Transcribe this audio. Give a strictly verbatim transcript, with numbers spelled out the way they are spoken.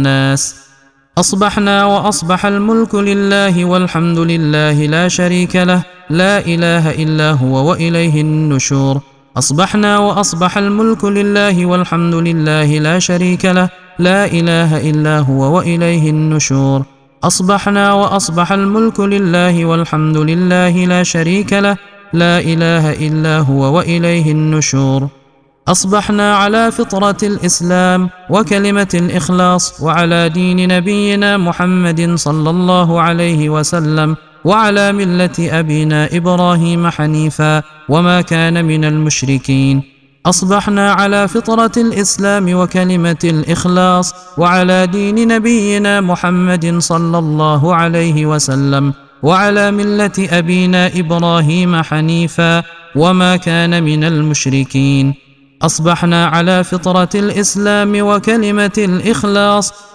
الناس. أصبحنا وأصبح الملك لله والحمد لله لا شريك له، لا إله إلا هو وإليه النشور. أصبحنا وأصبح الملك لله والحمد لله لا شريك له، لا إله إلا هو وإليه النشور. أصبحنا وأصبح الملك لله والحمد لله لا شريك له، لا إله إلا هو وإليه النشور. أصبحنا على فطرة الإسلام وكلمة الإخلاص، وعلى دين نبينا محمد صلى الله عليه وسلم، وعلى ملة أبينا إبراهيم حنيفا وما كان من المشركين. أصبحنا على فطرة الإسلام وكلمة الإخلاص، وعلى دين نبينا محمد صلى الله عليه وسلم، وعلى ملة أبينا إبراهيم حنيفا وما كان من المشركين. أصبحنا على فطرة الإسلام وكلمة الإخلاص